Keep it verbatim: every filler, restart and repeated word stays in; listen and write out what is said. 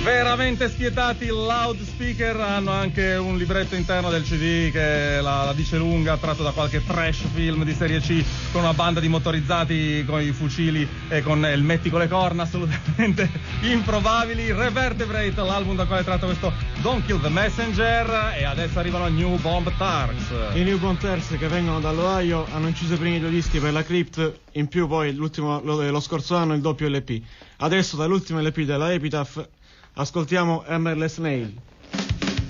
Veramente spietati, Loudspeaker hanno anche un libretto interno del C D che la, la dice lunga, tratto da qualche trash film di serie C con una banda di motorizzati con i fucili e con il metti con le corna assolutamente improbabili. Revertebrate, l'album da quale è tratto questo Don't Kill the Messenger, e adesso arrivano New Bomb Turks. I New Bomb Turks, che vengono dall'Ohio, hanno inciso i primi due dischi per la Crypt, in più poi l'ultimo, lo, lo scorso anno il doppio L P. Adesso dall'ultimo L P della Epitaph ascoltiamo Hammerless Nail.